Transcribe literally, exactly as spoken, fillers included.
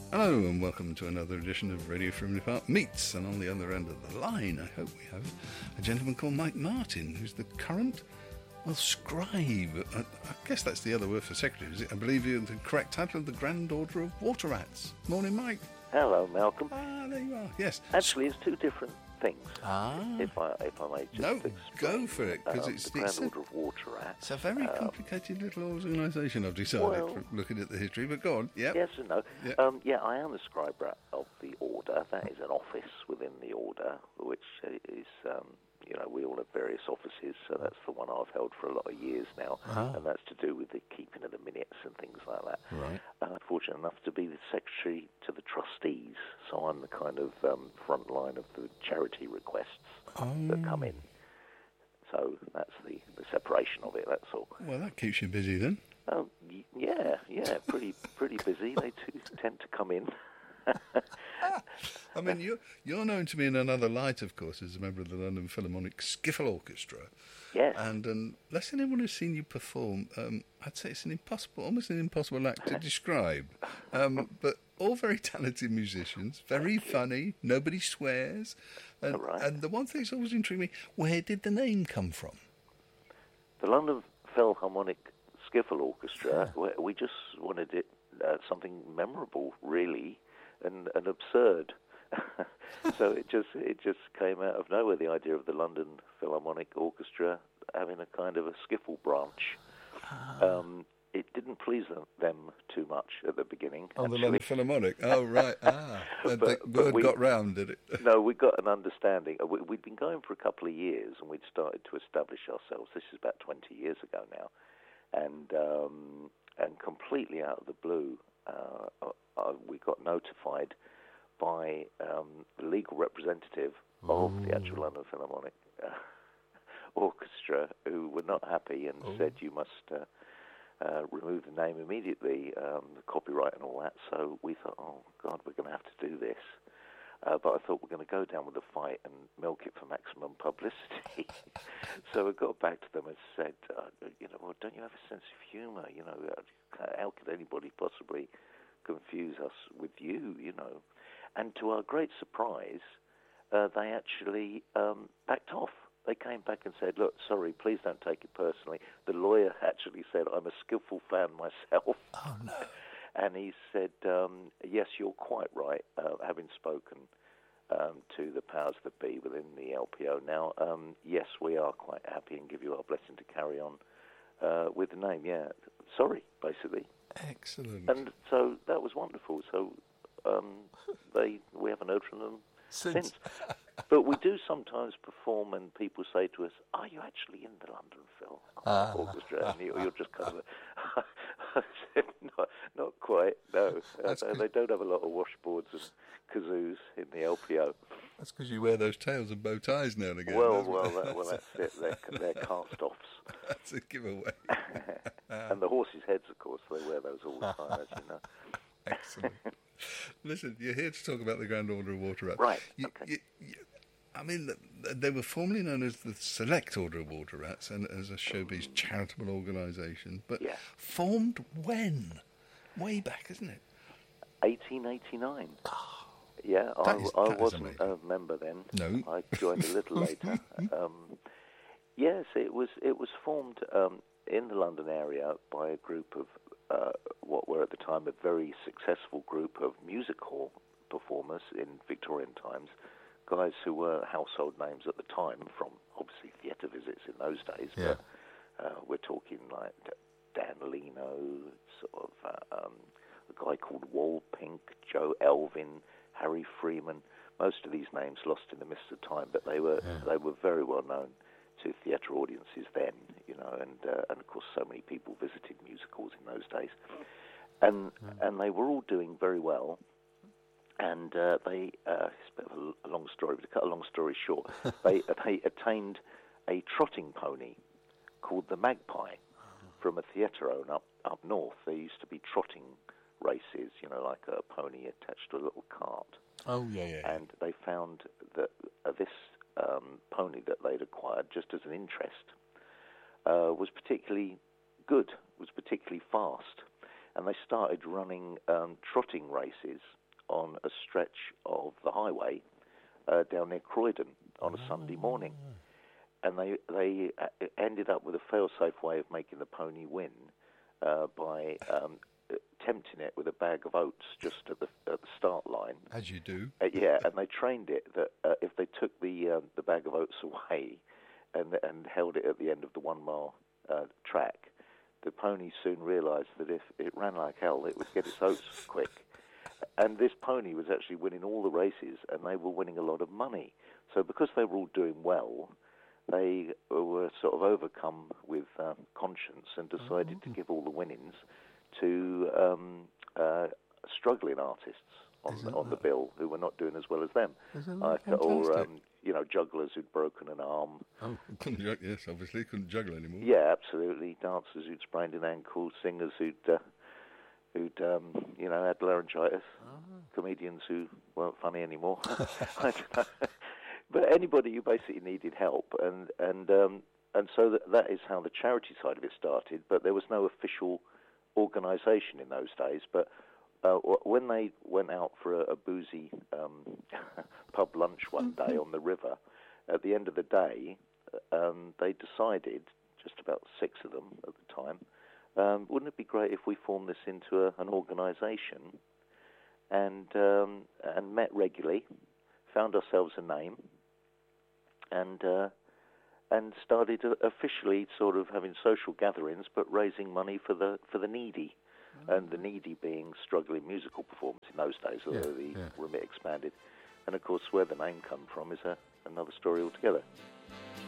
Hello and welcome to another edition of Radio Frimley Park Meets, and on the other end of the line I hope we have a gentleman called Mike Martin, who's the current, well, scribe, I, I guess that's the other word for secretary, is it? I believe you're the correct title of the Grand Order of Water Rats. Morning, Mike. Hello, Malcolm. Ah, there you are, yes. Actually, it's two different things. Ah. If I, if I may just No, explain. go for it, because um, it's, the Grand it's, a, Order of Water Rats. it's a very um, complicated little organisation, I've decided, well, from looking at the history, but go on, yep. Yes and no. Yep. Um, yeah, I am the scribe rat of the Order. That is an office within the Order, which is, um, you know, we all have various offices, so that's the one I've held for a lot of years now, Ah. and that's to do with the keeping of the minutes and things like that. Right. I'm fortunate enough to be the secretary to the trustees, so I'm the kind of um, front line of the charity requests Oh. that come in. So that's the, the separation of it, that's all. Well, that keeps you busy then. Um, y- yeah, yeah, pretty pretty busy. They too tend to come in. I mean, you're, you're known to me in another light, of course, as a member of the London Philharmonic Skiffle Orchestra. Yes. And um, unless anyone has seen you perform, um, I'd say it's an impossible, almost an impossible act to describe. Um, but all very talented musicians, very funny, nobody swears. And, All right. and the one thing that's always intrigued me, where did the name come from? The London Philharmonic Skiffle Orchestra, we, we just wanted it uh, something memorable, really, and, and absurd. So it just it just came out of nowhere, the idea of the London Philharmonic Orchestra having a kind of a skiffle branch. Um, it didn't please them, them too much at the beginning. Oh, the actually. London Philharmonic. Oh, right. Ah, and But- the but word we- got round, did it? No, we got an understanding. Uh, we- We'd been going for a couple of years, and we'd started to establish ourselves. This is about twenty years ago now, and um, and completely out of the blue, uh, uh, we got notified by um, the legal representative of the actual London Philharmonic uh, Orchestra, who were not happy and Oh. said you must uh, uh, remove the name immediately, um, the copyright and all that. So we thought, oh God, we're going to have to do this. Uh, but I thought we're going to go down with a fight and milk it for maximum publicity. So I got back to them and said, uh, you know, well, don't you have a sense of humour? You know, uh, how could anybody possibly confuse us with you? You know, and to our great surprise, uh, they actually um, backed off. They came back and said, look, sorry, please don't take it personally. The lawyer actually said, I'm a skillful fan myself. Oh, no. And he said, um, yes, you're quite right, uh, having spoken um, to the powers that be within the L P O. Now, um, yes, we are quite happy and give you our blessing to carry on uh, with the name. Yeah, sorry, basically. Excellent. And so that was wonderful. So um, they we haven't heard from them Since- since. But we do sometimes perform, and people say to us, "Are you actually in the London Phil Ah. Orchestra?" And you- you're just kind of, I said, not, not quite. No, uh, That's they, good. they don't have a lot of washboards and kazoos in the L P O. That's because you wear those tails and bow ties now and again. Well, that's well, what- that, well, that's it. They're, they're cast-offs, That's a giveaway. and the horses' heads, of course, they wear those all the time, as you know. Excellent. Listen, you're here to talk about the Grand Order of Water Rats. Right, You, okay. you, you, I mean, th- they were formerly known as the Select Order of Water Rats and as a showbiz charitable organisation, but Yeah. formed when? Way back, isn't it? eighteen eighty-nine. Yeah, That I, is- I that is wasn't amazing. a member then. No. I joined a little later. Um, yes, it was it was formed um, in the London area by a group of uh, what were at the time a very successful group of music hall performers in Victorian times, guys who were household names at the time from obviously theatre visits in those days. Yeah. But uh, we're talking like Dan Leno, sort of uh, um, a guy called Wal Pink, Joe Elvin, Harry Freeman. Most of these names lost in the mist of time, but they were Yeah. they were very well known to theatre audiences then, you know, and uh, and of course so many people visited musicals in those days, and and they were all doing very well, and uh, they uh, it's a bit of a, a long story, but to cut a long story short, they they attained a trotting pony called the Magpie from a theatre owner up up north. There used to be trotting races, you know, like a pony attached to a little cart. Oh, yeah, yeah. And they found that uh, this um, pony that they'd acquired just as an interest uh, was particularly good, was particularly fast. and they started running um, trotting races on a stretch of the highway uh, down near Croydon on a oh. Sunday morning. And they they ended up with a fail-safe way of making the pony win uh, by um, tempting it with a bag of oats just at the, at the start line. As you do. Uh, yeah, and they trained it that uh, if they took the um, the bag of oats away and and held it at the end of the one-mile uh, track, the pony soon realised that if it ran like hell, it would get its oats quick. And this pony was actually winning all the races, and they were winning a lot of money. So because they were all doing well, they were sort of overcome with um, conscience and decided oh. to give all the winnings to um, uh, struggling artists on, on the bill who were not doing as well as them, like, or um, you know, jugglers who'd broken an arm. Oh, couldn't juggle, yes, obviously couldn't juggle anymore. Yeah, absolutely. Dancers who'd sprained an ankle, singers who'd uh, who'd um, you know had laryngitis, oh. comedians who weren't funny anymore. I don't know. But anybody who basically needed help, and and um, and so that, that is how the charity side of it started. But there was no official organisation in those days. But uh, when they went out for a, a boozy um, pub lunch one day on the river, at the end of the day, um, they decided, just about six of them at the time, um, wouldn't it be great if we formed this into a, an organisation and um, and met regularly, found ourselves a name, and uh, and started officially sort of having social gatherings, but raising money for the for the needy, oh. and the needy being struggling musical performers in those days, although yeah, the yeah. remit expanded. And of course, where the name come from is a, another story altogether.